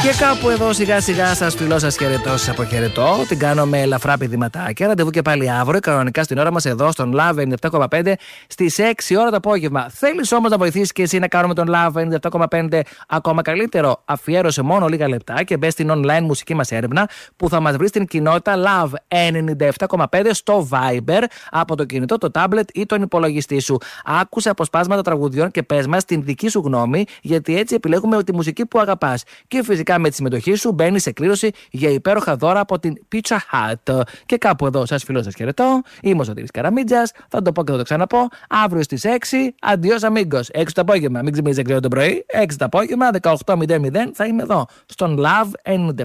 Και κάπου εδώ σιγά σιγά σας φιλώ, σας χαιρετώ, σας αποχαιρετώ. Την κάνω με ελαφρά πηδηματάκια. Ραντεβού και πάλι αύριο, κανονικά στην ώρα μας εδώ στον Love 97,5 στις 6 ώρα το απόγευμα. Θέλεις όμως να βοηθήσεις και εσύ να κάνουμε τον Love 97,5 ακόμα καλύτερο? Αφιέρωσε μόνο λίγα λεπτά και μπες στην online μουσική μας έρευνα που θα μας βρει στην κοινότητα Love 97,5 στο Viber από το κινητό, το tablet ή τον υπολογιστή σου. Άκουσε αποσπάσματα τραγουδιών και πες μας την δική σου γνώμη, γιατί έτσι επιλέγουμε τη μουσική που αγαπάς. Και φυσικά με τη συμμετοχή σου μπαίνει σε κλήρωση για υπέροχα δώρα από την Pizza Hut. Και κάπου εδώ σας φιλώ, σας χαιρετώ. Είμαι ο Σωτήρης Καραμίτζας. Θα το πω και θα το ξαναπώ. Αύριο στις 6. Adios amigos. 6 το απόγευμα. Μην ξυπνήσεις 6 το πρωί. 6 το απόγευμα, 18.00 θα είμαι εδώ. Στον Love